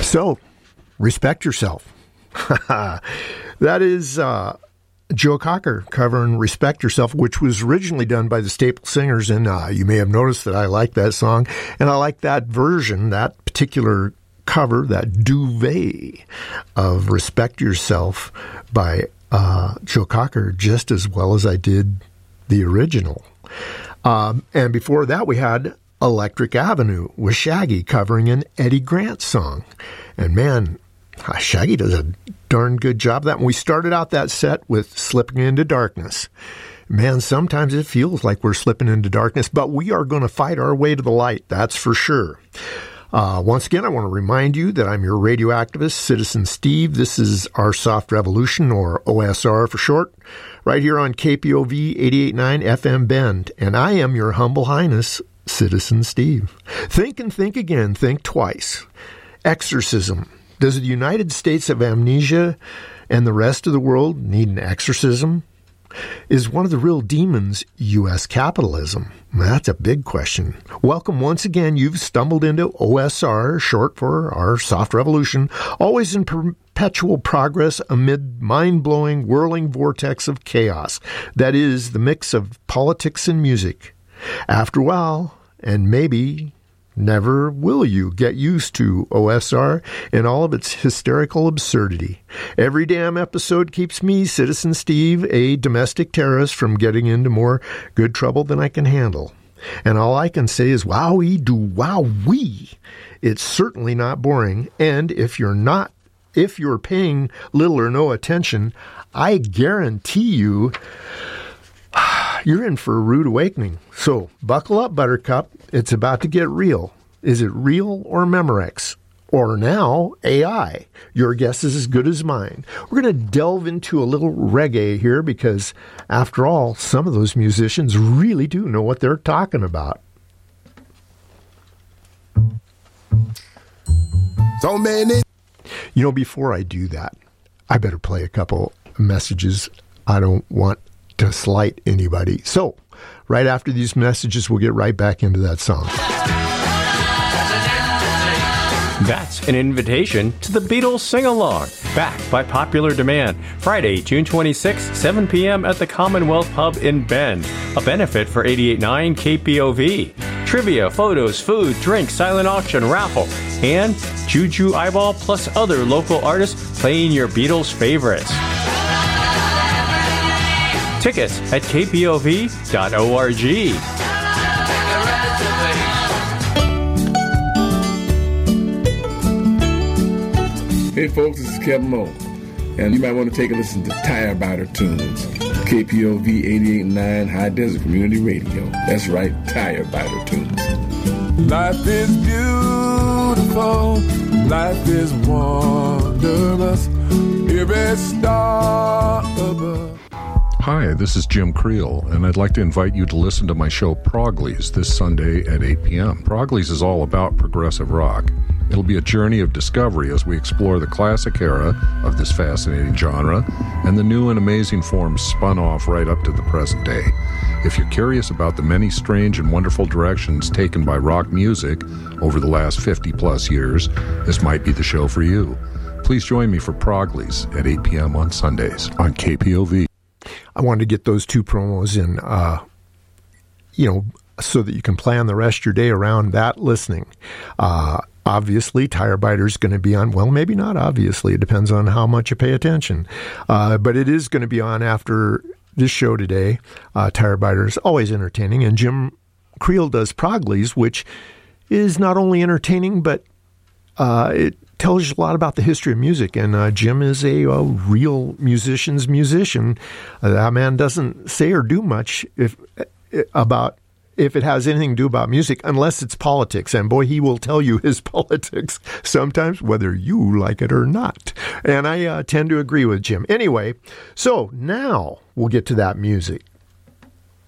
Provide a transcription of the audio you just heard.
So, respect yourself. That is Joe Cocker covering Respect Yourself, which was originally done by the Staple Singers. And you may have noticed that I like that song. And I like that version, that particular cover, that duvet of Respect Yourself by Joe Cocker, just as well as I did the original. And before that, we had Electric Avenue with Shaggy covering an Eddie Grant song. And man, Shaggy does a darn good job of that. And we started out that set with Slipping Into Darkness. Man, sometimes it feels like we're slipping into darkness, but we are going to fight our way to the light, that's for sure. Once again, I want to remind you that I'm your radio activist, Citizen Steve. This is our Soft Revolution, or OSR for short, right here on KPOV 88.9 FM Bend. And I am your humble highness, Citizen Steve. Think and think again. Think twice. Exorcism. Does the United States of amnesia and the rest of the world need an exorcism? Is one of the real demons U.S. capitalism? That's a big question. Welcome once again. You've stumbled into OSR, short for our Soft Revolution, always in perpetual progress amid mind-blowing, whirling vortex of chaos. That is the mix of politics and music. After a while, and maybe never will you get used to OSR and all of its hysterical absurdity. Every damn episode keeps me, Citizen Steve, a domestic terrorist, from getting into more good trouble than I can handle. And all I can say is wowee do wowee. It's certainly not boring. And if you're paying little or no attention, I guarantee you you're in for a rude awakening. So buckle up, Buttercup. It's about to get real. Is it real or Memorex? Or now AI? Your guess is as good as mine. We're going to delve into a little reggae here because, after all, some of those musicians really do know what they're talking about. So many. You know, before I do that, I better play a couple messages. I don't want to slight anybody. So, right after these messages, we'll get right back into that song. That's an invitation to the Beatles Sing-Along, backed by popular demand. Friday, June 26th, 7 p.m. at the Commonwealth Pub in Bend. A benefit for 88.9 KPOV. Trivia, photos, food, drink, silent auction, raffle, and Juju Eyeball plus other local artists playing your Beatles favorites. Tickets at kpov.org. Hey folks, this is Kevin Lowe, and you might want to take a listen to Tire Biter Tunes, KPOV 88.9 High Desert Community Radio. That's right, Tire Biter Tunes. Life is beautiful, life is wondrous, every star above. Hi, this is Jim Creel, and I'd like to invite you to listen to my show Proglies this Sunday at 8 p.m. Proglies is all about progressive rock. It'll be a journey of discovery as we explore the classic era of this fascinating genre and the new and amazing forms spun off right up to the present day. If you're curious about the many strange and wonderful directions taken by rock music over the last 50-plus years, this might be the show for you. Please join me for Proglies at 8 p.m. on Sundays on KPOV. I wanted to get those two promos in, so that you can plan the rest of your day around that listening. Obviously, Tire Biter's going to be on, well, maybe not obviously. It depends on how much you pay attention. But it is going to be on after this show today. Tire Biter's always entertaining. And Jim Creel does Proglies, which is not only entertaining, but it tells you a lot about the history of music. And Jim is a real musician's musician. That man doesn't say or do much if it has anything to do about music, unless it's politics. And boy, he will tell you his politics sometimes, whether you like it or not. And I tend to agree with Jim. Anyway, so now we'll get to that music.